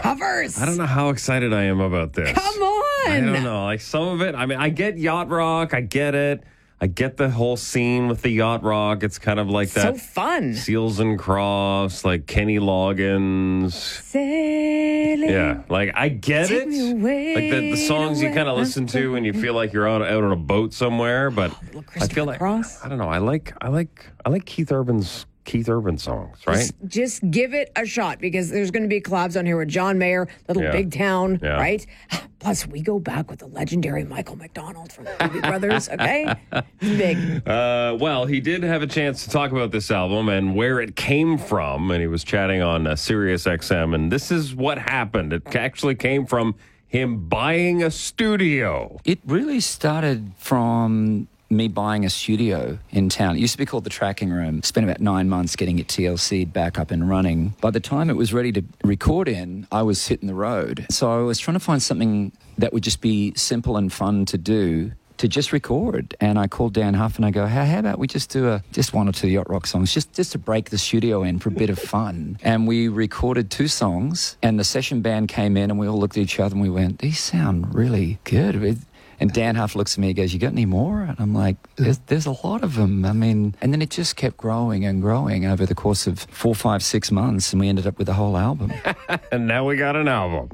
covers. I don't know how excited I am about this. Come on. I don't know. Like some of it, I mean, I get yacht rock. I get it. I get the whole scene with the yacht rock. It's kind of like that. So fun. Seals and Crofts, like Kenny Loggins. Sailing. Yeah, like I get Take it. me away Like the songs you kind of to listen to when you feel like you're out on a boat somewhere. But I feel like Cross. I don't know. I like Keith Urban songs, right? Just give it a shot because there's going to be collabs on here with John Mayer, Little Yeah. Big Town, Yeah. right? Plus, we go back with the legendary Michael McDonald from the Doobie Brothers, okay? Big. Well, he did have a chance to talk about this album and where it came from, and he was chatting on Sirius XM, and this is what happened. It actually came from him buying a studio. It really started from me buying a studio in town. It used to be called The Tracking Room. Spent about 9 months getting it TLC'd back up and running. By the time it was ready to record in, I was hitting the road. So I was trying to find something that would just be simple and fun to do, to just record. And I called Dan Huff and I go, how about we just do just one or two yacht rock songs, just to break the studio in for a bit of fun. And we recorded 2 songs, and the session band came in and we all looked at each other and we went, these sound really good. And Dan Huff looks at me and goes, you got any more? And I'm like, there's a lot of them. I mean, and then it just kept growing and growing over the course of 4, 5, 6 months, and we ended up with a whole album. And now we got an album.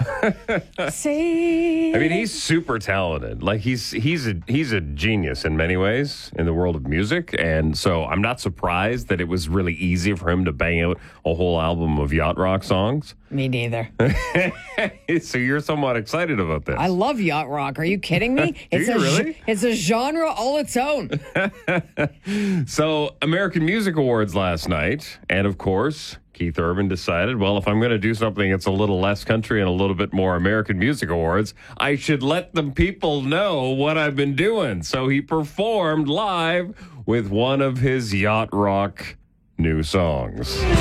Say. I mean, he's super talented. Like he's a genius in many ways in the world of music, and so I'm not surprised that it was really easy for him to bang out a whole album of yacht rock songs. Me neither. So you're somewhat excited about this. I love yacht rock. Are you kidding me? Really? It's a genre all its own. So American Music Awards last night, and of course, Keith Urban decided, well, if I'm going to do something that's a little less country and a little bit more American Music Awards, I should let the people know what I've been doing. So he performed live with one of his yacht rock new songs.